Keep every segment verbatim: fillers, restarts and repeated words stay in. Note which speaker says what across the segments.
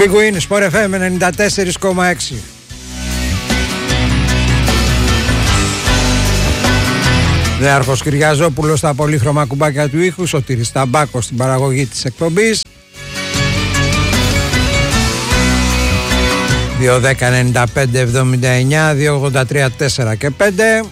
Speaker 1: Big Win, Sport εφ εμ ενενήντα τέσσερα κόμμα έξι. Νέαρχος Κυριαζόπουλος στα πολύχρωμα κουμπάκια του ήχου, Σωτήρης Ταμπάκος στην παραγωγή της εκπομπής. δύο δέκα ενενήντα πέντε εβδομήντα εννιά, δύο ογδόντα τρία τέσσερα και πέντε.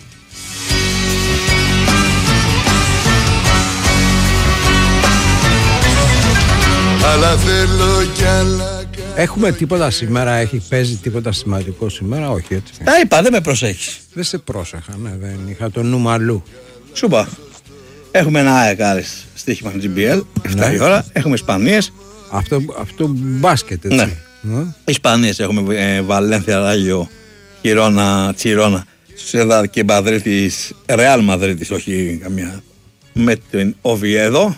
Speaker 2: Αλλά θέλω κι άλλα.
Speaker 1: Έχουμε τίποτα σήμερα, έχει παίζει τίποτα σημαντικό σήμερα, όχι έτσι.
Speaker 3: Τα είπα, δεν με προσέχεις.
Speaker 1: Δεν σε πρόσεχα, ναι, δεν είχα το νου μου αλλού.
Speaker 3: Σου είπα. Έχουμε ένα ΑΕΚ Άρης στοίχημα τζι μπι ελ, εφτά
Speaker 1: Ναι.
Speaker 3: η ώρα. Έχουμε Ισπανίες.
Speaker 1: Αυτό, αυτό μπάσκετ, έτσι.
Speaker 3: Ναι.
Speaker 1: Ναι.
Speaker 3: Ισπανίες έχουμε ε, Βαλένθια, Ράγιο, Χιρόνα, Τσιρόνα, Σεδάδ και Μαδρίτης, Ρεάλ Μαδρίτης, όχι καμία. Με την Οβιέδο.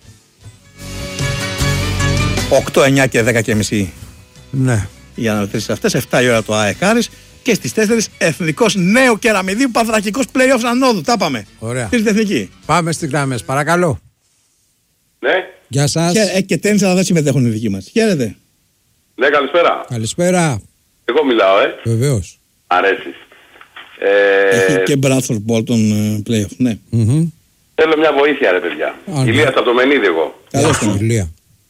Speaker 3: οκτώ, εννιά και δέκα και μισή
Speaker 1: Ναι.
Speaker 3: οι αναρτήσεις αυτές. εφτά η ώρα το ΑΕΚ Άρης. Και στις τέσσερις Εθνικός Νέου Κεραμιδίου Πανθρακικός Play-Off Ανόδου. Τα πάμε.
Speaker 1: Ωραία.
Speaker 3: Στην Εθνική.
Speaker 1: Πάμε στις γραμμές, παρακαλώ.
Speaker 4: Ναι,
Speaker 1: Γεια σας.
Speaker 3: Και, ε, και τένις, αλλά δεν συμμετέχουν οι δικοί μας. Χαίρετε.
Speaker 4: ναι, καλησπέρα.
Speaker 1: Καλησπέρα.
Speaker 4: Εγώ μιλάω, ε.
Speaker 1: Βεβαίως.
Speaker 4: Αρέσεις. Ε,
Speaker 3: Έχει και Bradford Bolton ε, Play-Off. Ναι.
Speaker 1: Mm-hmm.
Speaker 4: Θέλω μια βοήθεια, ρε παιδιά.
Speaker 1: Α, ναι.
Speaker 4: Ηλίας από το Μενίδη εγώ.
Speaker 3: Καλώς τον.
Speaker 1: Ηλία.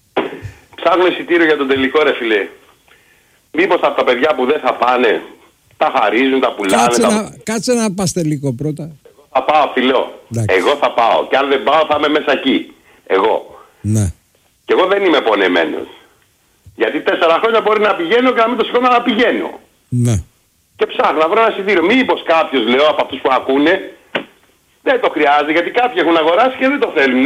Speaker 4: Ψάχνω εισιτήριο για τον τελικό, ρε φιλέ. Μήπως από τα παιδιά που δεν θα πάνε, τα χαρίζουν, τα πουλάνε.
Speaker 1: Κάτσε,
Speaker 4: τα...
Speaker 1: να, κάτσε να πας τελικό πρώτα.
Speaker 4: Θα πάω, φιλό.
Speaker 1: Εντάξει.
Speaker 4: Εγώ θα πάω. Και αν δεν πάω θα είμαι μέσα εκεί. Εγώ.
Speaker 1: Ναι.
Speaker 4: Και εγώ δεν είμαι πονεμένος. Γιατί τέσσερα χρόνια μπορεί να πηγαίνω και να μην το σηκώνω να πηγαίνω.
Speaker 1: Ναι.
Speaker 4: Και ψάχνω να βρω ένα εισιτήριο. Μήπως κάποιος, λέω, από αυτούς που ακούνε, δεν το χρειάζεται, γιατί κάποιοι έχουν αγοράσει και δεν το θέλουν.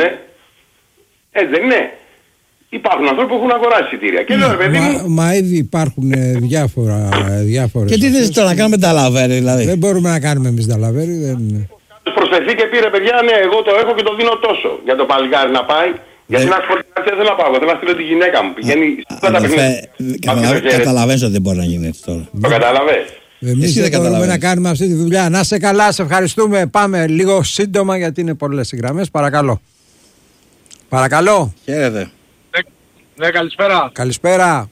Speaker 4: Έτσι δεν είναι. Υπάρχουν άνθρωποι που έχουν αγοράσει εισιτήρια. Και λέω, ρε παιδί μου,
Speaker 1: Μα, μα ήδη υπάρχουν ε, διάφορα, ε, διάφορες.
Speaker 3: Και τι
Speaker 1: αυτές.
Speaker 3: θες τώρα να κάνουμε τα λαβέρι, δηλαδή.
Speaker 1: Δεν μπορούμε να κάνουμε εμείς τα λαβέρι. Δεν είναι.
Speaker 4: προσφερθεί και πήρε, παιδιά, ναι, εγώ το έχω και το δίνω τόσο για το παλικάρι να πάει. Γιατί να σου πω την αλήθεια, δεν θα πάω. Θέλω να στείλω τη γυναίκα μου. Πηγαίνει στα τα παιχνίδια.
Speaker 3: Καταλαβαίνεις ότι δεν μπορεί να γίνει έτσι τώρα.
Speaker 4: Το κατάλαβες.
Speaker 1: Εμείς
Speaker 3: Εσύ
Speaker 1: δεν
Speaker 3: δεν
Speaker 1: μπορούμε να
Speaker 3: καταλαβαίνεις.
Speaker 1: κάνουμε αυτή τη δουλειά. Να σε καλά, σε ευχαριστούμε. Πάμε λίγο σύντομα γιατί είναι πολλές οι γραμμές. Παρακαλώ. Παρακαλώ.
Speaker 3: Χαίρετε.
Speaker 5: Ναι, καλησπέρα.
Speaker 1: Καλησπέρα.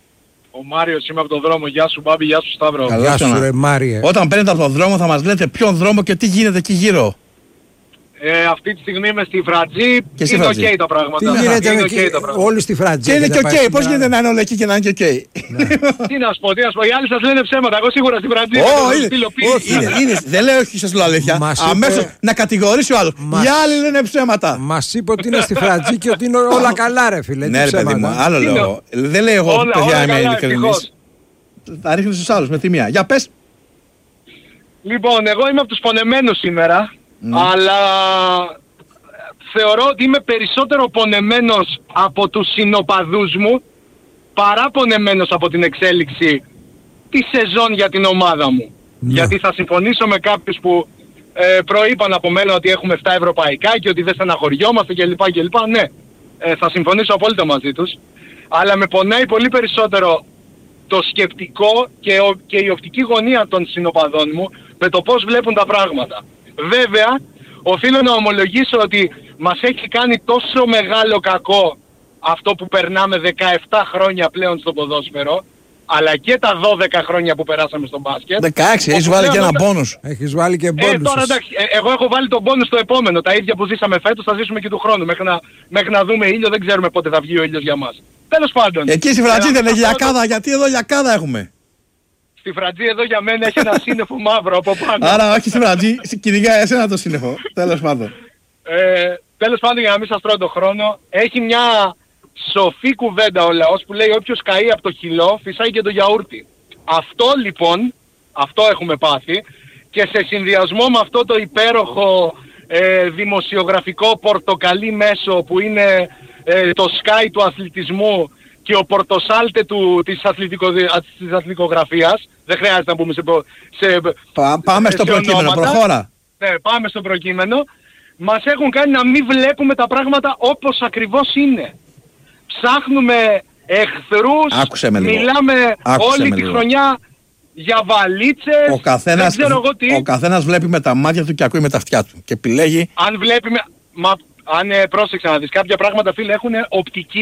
Speaker 5: Ο Μάριος, είμαι από τον δρόμο. Γεια σου, Μπάμπη, γεια σου, Σταύρο.
Speaker 3: Καλά.
Speaker 1: Γεια
Speaker 3: σου,
Speaker 1: σου
Speaker 3: να.
Speaker 1: ρε Μάριε.
Speaker 3: Όταν παίρνετε από τον δρόμο θα μας λέτε ποιον δρόμο και τι γίνεται εκεί γύρω.
Speaker 5: Ε, αυτή τη στιγμή είμαι στη Φρατζή.
Speaker 3: Και στη
Speaker 5: είναι
Speaker 3: Φρατζή.
Speaker 5: οκ τα πράγματα.
Speaker 1: Τι γίνεται
Speaker 5: είναι
Speaker 1: με
Speaker 5: οκ
Speaker 1: εκεί,
Speaker 5: τα πράγματα.
Speaker 1: όλοι στη Φρατζή.
Speaker 3: Και είναι και
Speaker 1: δεν
Speaker 3: οκ.
Speaker 1: πάει
Speaker 3: Πώς
Speaker 1: στην
Speaker 3: γίνεται
Speaker 1: άλλη.
Speaker 3: να είναι όλοι εκεί και να είναι και οκ.
Speaker 5: Τι να σου πω, τι να σου πω. Οι άλλοι σας λένε ψέματα. Εγώ σίγουρα στη Φρατζή.
Speaker 3: Ω,
Speaker 5: θα το
Speaker 3: είναι-
Speaker 5: στείλω
Speaker 3: όχι,
Speaker 5: πίσω.
Speaker 3: είναι- είναι- δεν λέω όχι σας λέω αλήθεια.
Speaker 1: Μας είπε-
Speaker 3: Αμέσως να κατηγορήσει ο άλλος.
Speaker 1: Μας-
Speaker 3: Οι άλλοι λένε ψέματα.
Speaker 1: Μας είπε ότι είναι στη Φρατζή και ότι είναι όλα καλά ρε φίλε. Τι
Speaker 3: Ναι ρε παιδί μου,
Speaker 1: ψέματα.
Speaker 3: άλλο
Speaker 5: Είναι-
Speaker 3: λέω. Δεν λέω εγώ
Speaker 5: Όλα,
Speaker 3: παιδιά
Speaker 5: όλα
Speaker 3: είμαι
Speaker 5: καλά,
Speaker 3: ειλικρινής.
Speaker 5: ευτυχώς.
Speaker 3: Θα ρίχνεις στους άλλους με τη μία. Για πες.
Speaker 5: Λοιπόν, εγώ είμαι από τους πονεμένους σήμερα. Αλλά θεωρώ ότι είμαι περισσότερο πονεμένος από τους συνοπαδούς μου παρά πονεμένος από την εξέλιξη τη σεζόν για την ομάδα μου.
Speaker 1: Ναι.
Speaker 5: Γιατί θα συμφωνήσω με κάποιους που ε, προείπαν από μένα ότι έχουμε επτά ευρωπαϊκά και ότι δεν στεναχωριόμαστε κλπ. κλπ. Ναι, ε, θα συμφωνήσω απόλυτα μαζί τους. Αλλά με πονάει πολύ περισσότερο το σκεπτικό και, ο, και η οπτική γωνία των συνοπαδών μου με το πώς βλέπουν τα πράγματα. Βέβαια, οφείλω να ομολογήσω ότι μας έχει κάνει τόσο μεγάλο κακό αυτό που περνάμε δεκαεπτά χρόνια πλέον στο ποδόσφαιρο, αλλά και τα δώδεκα χρόνια που περάσαμε στο μπάσκετ.
Speaker 3: δεκαέξι, έχεις
Speaker 5: Όπου
Speaker 3: βάλει και
Speaker 5: πλέον
Speaker 3: ένα
Speaker 5: όταν-
Speaker 3: μπόνους.
Speaker 1: Έχεις βάλει και
Speaker 5: Ε,
Speaker 1: μπόνους.
Speaker 5: τώρα εντάξει, ε, εγώ έχω βάλει τον πόνο στο επόμενο. Τα ίδια που ζήσαμε φέτος θα ζήσουμε και του χρόνου. Μέχρι να, μέχρι να δούμε ήλιο δεν ξέρουμε πότε θα βγει ο ήλιος για μας. Τέλος πάντων.
Speaker 3: Εκεί στη Φρατζή
Speaker 5: Ε,
Speaker 3: δεν έχει
Speaker 5: αυτό-
Speaker 3: λιακάδα, γιατί εδώ λιακάδα έχουμε.
Speaker 5: Στη Φρατζή εδώ για μένα έχει ένα σύννεφο μαύρο από πάνω.
Speaker 3: Άρα όχι στη Φρατζή, κυνηγάει εσένα το σύννεφο. Τέλος πάντων.
Speaker 5: Ε, τέλος πάντων, για να μην σας τρώω τον χρόνο, έχει μια σοφή κουβέντα ο λαός που λέει όποιος καεί από το χυλό φυσάει και το γιαούρτι. Αυτό λοιπόν, αυτό έχουμε πάθει και σε συνδυασμό με αυτό το υπέροχο ε, δημοσιογραφικό πορτοκαλί μέσο που είναι ε, το Sky του αθλητισμού και ο πορτοσάλτε του, της, αθλητικο, της αθλητικογραφίας, δεν χρειάζεται να πούμε σε... σε
Speaker 3: Πα- Πάμε
Speaker 5: σε
Speaker 3: στο προκείμενο,
Speaker 5: ονόματα.
Speaker 3: προχώρα.
Speaker 5: Ναι, πάμε στο προκείμενο. Μας έχουν κάνει να μην βλέπουμε τα πράγματα όπως ακριβώς είναι. Ψάχνουμε εχθρούς,
Speaker 3: Άκουσε με λίγο.
Speaker 5: μιλάμε
Speaker 3: Άκουσε
Speaker 5: όλη
Speaker 3: με
Speaker 5: τη
Speaker 3: λίγο.
Speaker 5: χρονιά για βαλίτσες,
Speaker 3: Ο καθένας,
Speaker 5: δεν ξέρω εγώ τι.
Speaker 3: ο καθένας βλέπει με τα μάτια του και ακούει με τα αυτιά του. Και επιλέγει.
Speaker 5: Αν βλέπει, με- μα, αν ε, πρόσεξε να δεις, κάποια πράγματα φίλε έχουν οπτική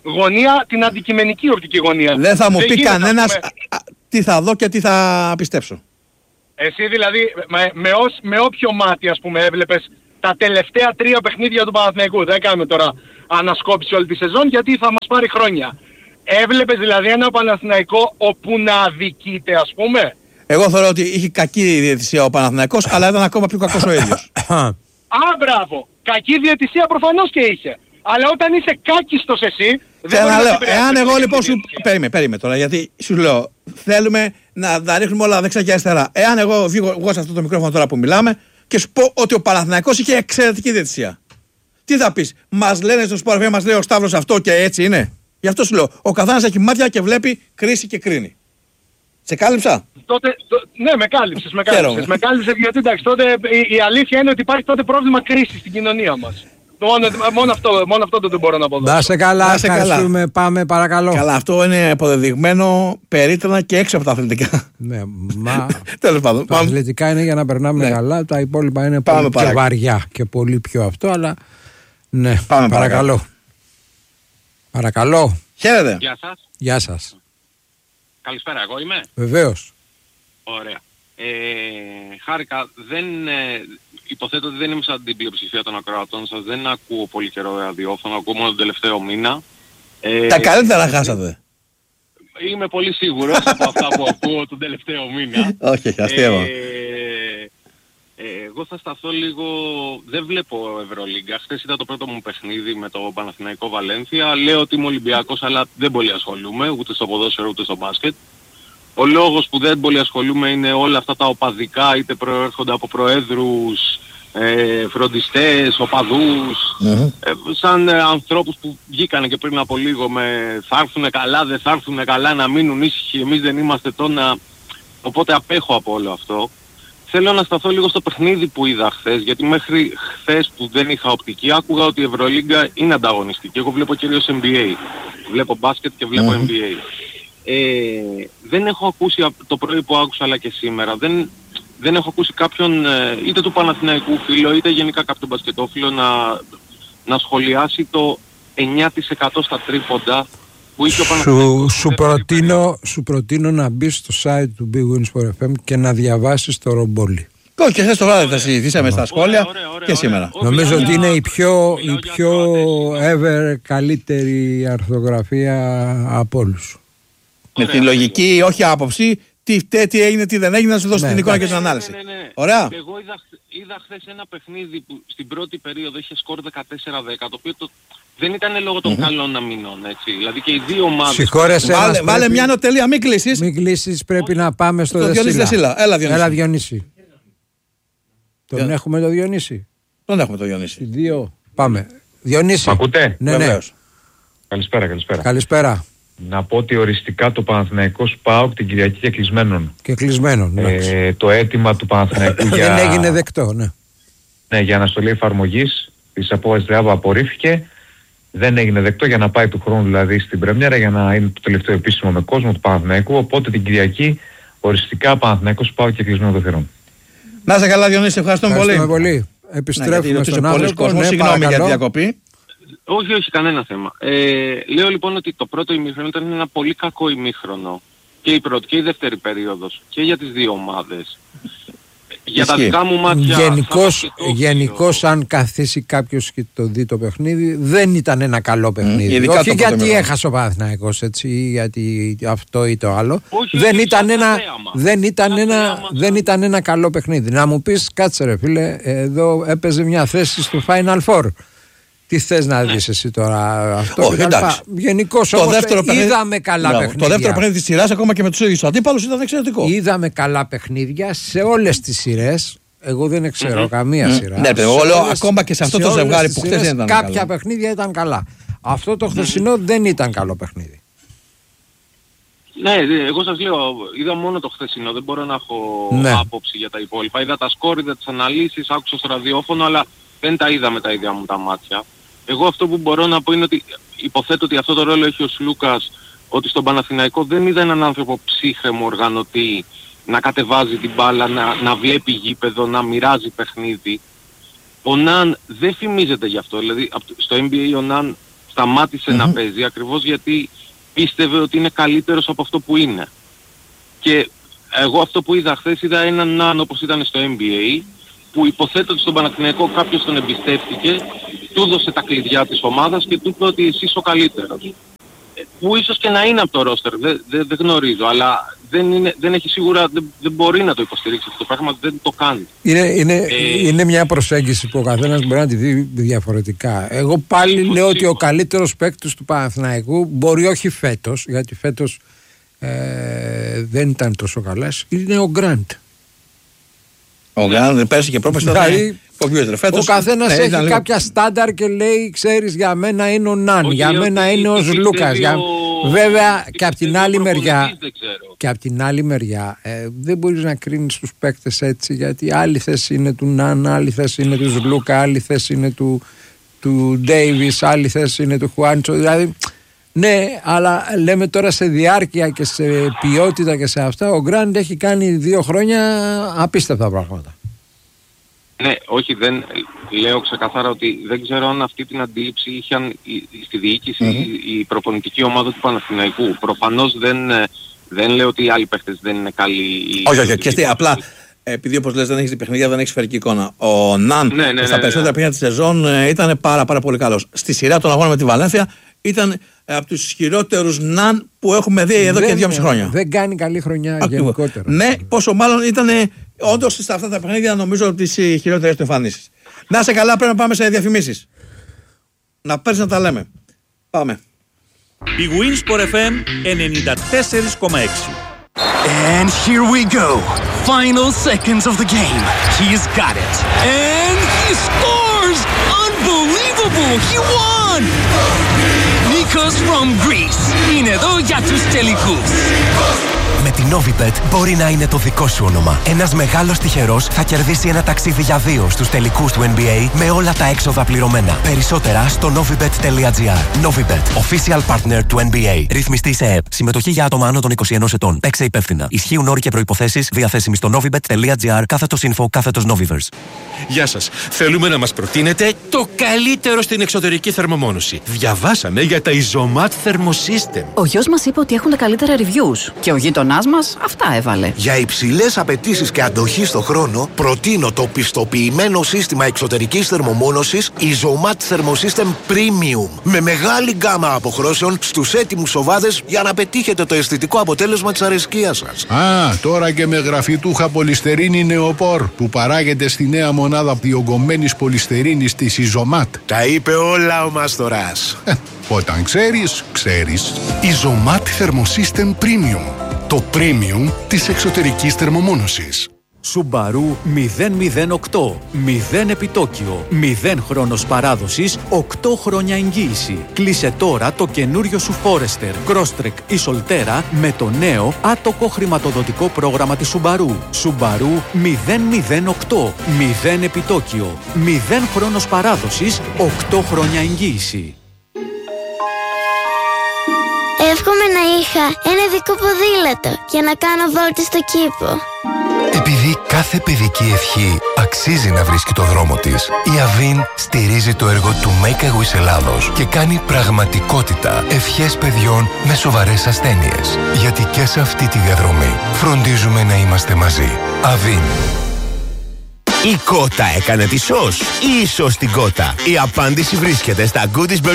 Speaker 5: γωνία, την αντικειμενική οπτική γωνία.
Speaker 3: Δεν θα μου
Speaker 5: δεν
Speaker 3: πει
Speaker 5: γίνεται,
Speaker 3: κανένας
Speaker 5: πούμε,
Speaker 3: τι θα δω και τι θα πιστέψω.
Speaker 5: Εσύ δηλαδή με, με, ως, με όποιο μάτι ας πούμε έβλεπες τα τελευταία τρία παιχνίδια του Παναθηναϊκού, δεν κάνουμε τώρα ανασκόπηση όλη τη σεζόν γιατί θα μας πάρει χρόνια. Έβλεπες δηλαδή ένα Παναθηναϊκό όπου να αδικείται ας πούμε?
Speaker 3: Εγώ θεωρώ ότι είχε κακή διαιτησία ο Παναθηναϊκός, αλλά ήταν ακόμα πιο κακός ο ίδιος.
Speaker 5: Α, μπράβο. Κακή διαιτησία προφανώς και είχε. Αλλά όταν είσαι κάκιστος εσύ... δεν μπορεί να
Speaker 3: λέω,
Speaker 5: σε επηρεάσει
Speaker 3: εάν εγώ
Speaker 5: η
Speaker 3: λοιπόν σου...
Speaker 5: διαιτησία.
Speaker 3: Περίμενε, περίμενε τώρα, γιατί σου λέω, θέλουμε να τα ρίχνουμε όλα δεξιά και αριστερά. Εάν εγώ βγω εγώ σε αυτό το μικρόφωνο τώρα που μιλάμε και σου πω ότι ο Παναθηναϊκός είχε εξαιρετική διαιτησία. Τι θα πεις, μας λένε στο Sport εφ εμ, μας λέει ο Σταύρος αυτό και έτσι είναι? Γι' αυτό σου λέω, ο καθένας έχει μάτια και βλέπει, κρίση και κρίνει. Σε κάλυψα?
Speaker 5: Τότε, το, ναι, με κάλυψες, με
Speaker 3: Χαίρομαι.
Speaker 5: κάλυψες. Με κάλυψες γιατί εντάξει, τότε η, η αλήθεια είναι ότι υπάρχει τότε πρόβλημα κρίσης στην κοινωνία μας. Μόνο, μόνο, αυτό, μόνο αυτό δεν μπορώ να πω.
Speaker 1: Να σε καλά,
Speaker 3: Να σε καλά.
Speaker 1: ευχαριστούμε. Πάμε παρακαλώ.
Speaker 3: Καλά, αυτό είναι αποδεδειγμένο περίτρανα και έξω από τα αθλητικά.
Speaker 1: Ναι, μα
Speaker 3: Τέλος πάντων.
Speaker 1: τα
Speaker 3: Πάμε.
Speaker 1: αθλητικά είναι για να περνάμε
Speaker 3: Ναι.
Speaker 1: καλά. Τα υπόλοιπα είναι
Speaker 3: Πάμε
Speaker 1: πολύ πιο
Speaker 3: παρακάτω.
Speaker 1: βαριά και πολύ πιο αυτό, αλλά ναι,
Speaker 3: Πάμε
Speaker 1: παρακαλώ. Παρακαλώ.
Speaker 3: Χαίρετε.
Speaker 6: Γεια σας.
Speaker 1: Γεια σας.
Speaker 6: Καλησπέρα, εγώ είμαι.
Speaker 1: Βεβαίως.
Speaker 6: Ωραία. Ε, χάρηκα, δεν, ε, υποθέτω ότι δεν είμαι σαν την πλειοψηφία των ακροατών σας, δεν ακούω πολύ καιρό ραδιόφωνο, ακούω μόνο τον τελευταίο μήνα. Ε,
Speaker 3: Τα καλύτερα χάσατε.
Speaker 6: Είμαι πολύ σίγουρος από αυτά που ακούω τον τελευταίο μήνα.
Speaker 3: Όχι, όχι, αστείευα.
Speaker 6: Ε, ε, εγώ θα σταθώ λίγο, δεν βλέπω Ευρωλίγκα. Χθες ήταν το πρώτο μου παιχνίδι με το Παναθηναϊκό Βαλένθια. Λέω ότι είμαι Ολυμπιακός, αλλά δεν πολύ ασχολούμαι, ούτε στο ποδόσφαιρο ούτε στο μπάσκετ. Ο λόγος που δεν πολύ ασχολούμαι είναι όλα αυτά τα οπαδικά, είτε προέρχονται από προέδρους, ε, φροντιστές, οπαδούς,
Speaker 3: Mm-hmm.
Speaker 6: ε, σαν ε, ανθρώπους που βγήκανε και πριν από λίγο με θα έρθουνε καλά, δεν θα έρθουνε καλά, να μείνουν ήσυχοι, εμείς δεν είμαστε τώρα. Οπότε απέχω από όλο αυτό. Θέλω να σταθώ λίγο στο παιχνίδι που είδα χθες, γιατί μέχρι χθες που δεν είχα οπτική άκουγα ότι η Ευρωλίγκα είναι ανταγωνιστική. Εγώ βλέπω κυρίως N B A. Βλέπω μπάσκετ και βλέπω
Speaker 3: Mm-hmm.
Speaker 6: N B A. Ε, δεν έχω ακούσει απ- το πρωί που άκουσα αλλά και σήμερα, δεν, δεν έχω ακούσει κάποιον ε, είτε του Παναθηναϊκού φίλο είτε γενικά κάποιον μπασκετόφιλο να, να σχολιάσει το εννιά τοις εκατό στα τρίποντα που είχε ο
Speaker 1: Σου,
Speaker 6: Παναθηναϊκός.
Speaker 1: σου, προτείνω, σου προτείνω να μπεις στο site του Big Win Sport εφ εμ και να διαβάσεις το ρομπόλι.
Speaker 3: Όχι, και χθες το βράδυ τα συζητήσαμε στα σχόλια
Speaker 6: Ωραία, ωραία, ωραία,
Speaker 3: και σήμερα.
Speaker 6: ωραία.
Speaker 1: Νομίζω
Speaker 6: μιλάω
Speaker 1: ότι
Speaker 6: για-
Speaker 1: είναι η πιο,
Speaker 6: μιλάω
Speaker 1: η
Speaker 6: για
Speaker 1: πιο
Speaker 6: ακροατές.
Speaker 1: ever καλύτερη αρθογραφία από όλους.
Speaker 3: Με
Speaker 6: Ωραία.
Speaker 3: την λογική, όχι άποψη, τι, τι, τι έγινε, τι δεν έγινε, να σου δώσει
Speaker 1: Ναι,
Speaker 3: την εικόνα και
Speaker 1: εντάξει.
Speaker 3: την ανάλυση.
Speaker 6: Ναι, ναι, ναι, ναι.
Speaker 3: Ωραία.
Speaker 6: Εγώ είδα, χ- είδα χθες ένα παιχνίδι που στην πρώτη περίοδο είχε σκορ δεκατέσσερα δέκα, το οποίο το, δεν ήταν λόγω των καλών αμυνών, έτσι. Δηλαδή και οι δύο ομάδες...
Speaker 1: Συγχώρεσαι μας,
Speaker 3: Βάλε, βάλε
Speaker 1: πρέπει-
Speaker 3: μια νοτελεία, μην κλείσεις.
Speaker 1: Μην κλείσεις, πρέπει να πάμε στο
Speaker 3: Το Διονύση
Speaker 1: Δεσίλα.
Speaker 3: Δεσίλα. Έλα, Διονύση.
Speaker 1: Έλα Διονύση. Τον
Speaker 3: Διον-
Speaker 1: έχουμε το Διονύση.
Speaker 3: Τον έχουμε το Διονύση.
Speaker 1: Δύο. Πάμε. Διονύση.
Speaker 7: Μ' ακούτε?
Speaker 1: Ναι, ναι.
Speaker 3: Βεβαίως.
Speaker 7: Καλησπέρα, καλησπέρα.
Speaker 1: Καλησπέρα.
Speaker 7: Να πω ότι οριστικά το Παναθηναϊκό ΠΑΟΚ την Κυριακή και κλεισμένων.
Speaker 1: Και κλεισμένο. εντάξει.
Speaker 7: Ε, το αίτημα του Παναθηναϊκού για,
Speaker 1: Δεν έγινε δεκτό, ναι.
Speaker 7: ναι, για αναστολή εφαρμογής της απόφασης Ρεάβα απορρίφθηκε. Δεν έγινε δεκτό για να πάει του χρόνου δηλαδή στην Πρέμιερα για να είναι το τελευταίο επίσημο με κόσμο του Παναθηναϊκού. Οπότε την Κυριακή οριστικά Παναθηναϊκός ΠΑΟΚ και κλεισμένο των θυρών.
Speaker 3: Να είσαι καλά, Διονύση, ευχαρωτούμε πολύ.
Speaker 1: Ευχαριστούμε πολύ.
Speaker 3: Ναι, γιατί
Speaker 1: Επιστρέφουμε
Speaker 3: ρωτήσε
Speaker 1: στον
Speaker 3: πολλοί
Speaker 1: άνθρωπο.
Speaker 3: κόσμος,
Speaker 1: Ναι,
Speaker 3: συγγνώμη για τη
Speaker 1: παρακαλώ.
Speaker 3: διακοπή.
Speaker 6: Όχι, όχι, κανένα θέμα. Ε, λέω λοιπόν ότι το πρώτο ημίχρονο ήταν ένα πολύ κακό ημίχρονο. Και η πρώτη και η δεύτερη περίοδος. Και για τις δύο ομάδες. Για τα
Speaker 3: Ισχύει.
Speaker 6: δικά μου μάτια...
Speaker 1: Γενικώς,
Speaker 6: σαν μπασκετόφιλο,
Speaker 1: γενικώς αν καθίσει κάποιος και το δει το παιχνίδι, δεν ήταν ένα καλό παιχνίδι.
Speaker 3: ειδικά
Speaker 1: Όχι
Speaker 3: το πρώτο
Speaker 1: γιατί
Speaker 3: μήχρονο.
Speaker 1: έχασε ο Παναθηναϊκός, έτσι, ή γιατί αυτό ή το άλλο.
Speaker 6: Όχι,
Speaker 1: δεν,
Speaker 6: όχι,
Speaker 1: ήταν
Speaker 6: σαν
Speaker 1: ένα,
Speaker 6: θέαμα.
Speaker 1: δεν, ήταν
Speaker 6: Σαν
Speaker 1: ένα,
Speaker 6: θέαμα,
Speaker 1: δεν
Speaker 6: σαν-
Speaker 1: ήταν ένα καλό παιχνίδι. Να μου πεις, κάτσε ρε φίλε, εδώ έπαιζε μια θέση στο Final Four. Τι θες να δεις εσύ τώρα αυτό?
Speaker 3: Όχι,
Speaker 1: και τα λοιπά.
Speaker 3: εντάξει.
Speaker 1: Γενικώς
Speaker 3: Το
Speaker 1: όμως
Speaker 3: δεύτερο παιχνίδι-
Speaker 1: είδαμε καλά
Speaker 3: Μπράβο.
Speaker 1: παιχνίδια.
Speaker 3: Το δεύτερο παιχνίδι της σειράς, ακόμα και με τους ίδιους αντίπαλους, ήταν εξαιρετικό.
Speaker 1: Είδαμε καλά παιχνίδια σε όλες τις σειρές. Εγώ δεν ξέρω καμία σειρά.
Speaker 3: Ναι, εγώ
Speaker 1: Σε
Speaker 3: λέω
Speaker 1: όλες-
Speaker 3: ακόμα και σε αυτό το
Speaker 1: όλες
Speaker 3: ζευγάρι
Speaker 1: τις
Speaker 3: που χθες
Speaker 1: σειρές
Speaker 3: δεν ήταν
Speaker 1: κάποια
Speaker 3: καλό.
Speaker 1: παιχνίδια ήταν καλά. Αυτό το χθεσινό δεν ήταν καλό παιχνίδι.
Speaker 6: Ναι, εγώ σας λέω, είδα μόνο το χθεσινό, δεν μπορώ να έχω
Speaker 1: Ναι.
Speaker 6: άποψη για τα υπόλοιπα. Είδα τα σκόρ, είδα τις αναλύσεις, άκουσα στο ραδιόφωνο, αλλά δεν τα είδα με τα ίδια μου τα μάτια. Εγώ αυτό που μπορώ να πω είναι ότι υποθέτω ότι αυτό το ρόλο έχει ο Σλούκας, ότι στον Παναθηναϊκό δεν είδα έναν άνθρωπο ψύχρεμο οργανωτή να κατεβάζει την μπάλα, να, να βλέπει γήπεδο, να μοιράζει παιχνίδι. Ο Ναν δεν φημίζεται γι' αυτό, δηλαδή απ' το- στο N B A ο Ναν σταμάτησε
Speaker 3: Mm-hmm.
Speaker 6: να παίζει ακριβώς γιατί πίστευε ότι είναι καλύτερος από αυτό που είναι. Και εγώ αυτό που είδα χθες, είδα έναν Ναν όπως ήταν στο N B A, που υποθέτω ότι στον Παναθηναϊκό κάποιος τον εμπιστεύτηκε, του έδωσε τα κλειδιά της ομάδας και του είπε ότι εσύ είσαι ο καλύτερος. Που ίσως και να είναι από το ρόστερ, δεν δε, δε γνωρίζω, αλλά δεν, είναι, δεν έχει σίγουρα, δεν, δεν μπορεί να το υποστηρίξει αυτό το πράγμα, δεν το κάνει.
Speaker 1: Είναι, είναι,
Speaker 6: ε,
Speaker 1: είναι μια προσέγγιση που ο καθένας μπορεί να τη δει διαφορετικά. Εγώ πάλι
Speaker 6: σίγουρα,
Speaker 1: λέω ότι
Speaker 6: σίγουρα.
Speaker 1: ο καλύτερος παίκτης του Παναθηναϊκού, μπορεί όχι φέτος, γιατί φέτος ε, δεν ήταν τόσο καλός, είναι ο Γκραντ.
Speaker 3: Ο Γκραντ πέρσι και πρόπερσι ήταν
Speaker 1: Δηλαδή, ο καθένας
Speaker 3: ναι,
Speaker 1: έχει
Speaker 3: λίγο...
Speaker 1: κάποια στάνταρ και λέει, ξέρεις, για μένα είναι ο Ναν,
Speaker 6: Όχι,
Speaker 1: για μένα
Speaker 6: ότι
Speaker 1: είναι ο
Speaker 6: πιστεύει
Speaker 1: Λούκας. Για...
Speaker 6: ο-
Speaker 1: Βέβαια,
Speaker 6: τι
Speaker 1: και από την
Speaker 6: πιστεύει
Speaker 1: άλλη
Speaker 6: ο
Speaker 1: μεριά,
Speaker 6: προπονητής, δεν ξέρω.
Speaker 1: και από την άλλη μεριά ε, δεν μπορείς να κρίνεις τους παίκτες έτσι, γιατί άλλη θέση είναι του Ναν, άλλη θέση είναι του Λούκα, άλλη θέση είναι του, του Ντέιβις, άλλη θέση είναι του Χουάντσο. Δηλαδή, ναι, αλλά λέμε τώρα σε διάρκεια και σε ποιότητα και σε αυτά, ο Γκραντ έχει κάνει δύο χρόνια απίστευτα πράγματα.
Speaker 6: Ναι, όχι, δεν λέω ξεκαθάρα ότι δεν ξέρω αν αυτή την αντίληψη είχαν η- στη διοίκηση
Speaker 3: Mm-hmm.
Speaker 6: η, η προπονητική ομάδα του Παναθηναϊκού. Προφανώς δεν, ε, δεν λέω ότι οι άλλοι παίχτες δεν είναι καλοί.
Speaker 3: Όχι, όχι, και τι, απλά επειδή όπως λες δεν έχεις την παιχνίδια, δεν έχεις σφαιρική εικόνα. Ο Ναν
Speaker 6: Ναι, ναι,
Speaker 3: στα
Speaker 6: ναι,
Speaker 3: περισσότερα
Speaker 6: ναι.
Speaker 3: παιχνίδια της σεζόν ε, ήταν πάρα, πάρα πολύ καλός. Στη σειρά των αγώνων με τη Βαλένθια ήταν ε, από τους ισχυρότερους Ναν που έχουμε δει εδώ
Speaker 1: Δεν-
Speaker 3: και δυόμιση χρόνια.
Speaker 1: Δεν κάνει καλή χρονιά
Speaker 3: Ακριβώς.
Speaker 1: γενικότερα.
Speaker 3: Ναι, πόσο μάλλον ήταν όντως στα αυτά τα παιχνίδια νομίζω τις χειρότερες του εμφανίσεις. Να σε καλά, πρέπει να πάμε σε διαφημίσεις. Να παίρνεις να τα λέμε. Πάμε.
Speaker 8: Η Winsport εφ εμ ενενήντα τέσσερα κόμμα έξι.
Speaker 9: And here we go. Final seconds of the game. He's got it. And he scores! Unbelievable! He won! Nikos from Greece. Είναι εδώ για τους τελικούς.
Speaker 10: Με την Novibet μπορεί να είναι το δικό σου όνομα. Ένας μεγάλος τυχερός θα κερδίσει ένα ταξίδι για δύο στους τελικούς του N B A με όλα τα έξοδα πληρωμένα. Περισσότερα στο novibet τελεία gr. Novibet, official partner του N B A. Ρυθμιστή σε ΕΕΠ. Συμμετοχή για άτομα άνω των είκοσι ενός ετών. Παίξε υπεύθυνα. Ισχύουν όροι και προϋποθέσεις. Διαθέσιμοι στο novibet τελεία gr κάθετος info κάθετος Noviverse.
Speaker 11: Γεια σας. Θέλουμε να μας προτείνετε το καλύτερο στην εξωτερική θερμομόνωση. Διαβάσαμε για τα Isomat Thermosystem.
Speaker 12: Ο γιος μας είπε ότι έχουν τα καλύτερα reviews και ο γείτονάς μας αυτά έβαλε.
Speaker 13: Για υψηλές απαιτήσεις και αντοχή στο χρόνο, προτείνω το πιστοποιημένο σύστημα εξωτερικής θερμομόνωσης Isomat Thermosystem Premium. Με μεγάλη γκάμα αποχρώσεων στους έτοιμους σοβάδες για να πετύχετε το αισθητικό αποτέλεσμα της αρεσκίας σας.
Speaker 14: Α, τώρα και με γραφιτούχα πολυστερίνη νεοπόρ που παράγεται στη νέα μονάδα διογκωμένης πολυστερίνης της Isomat.
Speaker 13: Τα είπε όλα ο Μαστοράς.
Speaker 14: Ε, όταν ξέρεις, ξέρεις. Isomat Thermosystem Premium. Το premium της εξωτερικής θερμομόνωσης.
Speaker 8: Subaru μηδέν μηδέν οκτώ. μηδέν επιτόκιο. μηδέν χρόνος παράδοσης. οκτώ χρόνια εγγύηση. Κλείσε τώρα το καινούριο σου Forester, Crosstrek ή Solterra με το νέο άτοκο χρηματοδοτικό πρόγραμμα της Subaru. Subaru μηδέν μηδέν οκτώ. μηδέν επιτόκιο. μηδέν χρόνος παράδοσης. οκτώ χρόνια εγγύηση.
Speaker 15: Εύχομαι να είχα ένα δικό ποδήλατο για να κάνω βόλτες στο κήπο.
Speaker 10: Επειδή κάθε παιδική ευχή αξίζει να βρίσκει το δρόμο της, η Αβίν στηρίζει το έργο του Make a Wish Ελλάδος και κάνει πραγματικότητα ευχές παιδιών με σοβαρές ασθένειες. Γιατί και σε αυτή τη διαδρομή φροντίζουμε να είμαστε μαζί. Αβίν.
Speaker 16: Η κότα έκανε τη σως ή η σως την κότα. Η απάντηση βρίσκεται στα Goodies